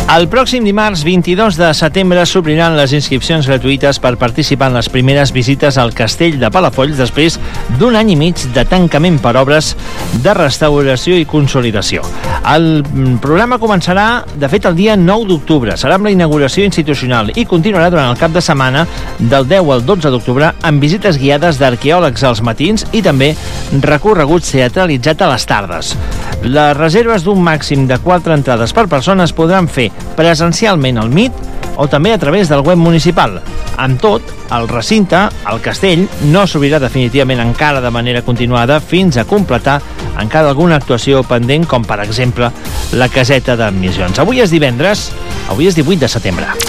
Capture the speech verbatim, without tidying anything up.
El pròxim dimarts vint-i-dos de setembre s'obriran les inscripcions gratuïtes per participar en les primeres visites al Castell de Palafolls després d'un any i mig de tancament per obres de restauració i consolidació. El programa començarà, de fet, el dia nou d'octubre. Serà amb la inauguració institucional i continuarà durant el cap de setmana del deu al dotze d'octubre amb visites guiades d'arqueòlegs als matins i també recorreguts teatralitzats a les tardes. Les reserves d'un màxim de quatre entrades per persona es podran fer presencialment al M I T o també a través del web municipal. Amb tot, el recinte, el castell, no s'obrirà definitivament encara de manera continuada fins a completar encara alguna actuació pendent, com per exemple la caseta d'admissions. Avui és divendres, avui és divuit de setembre.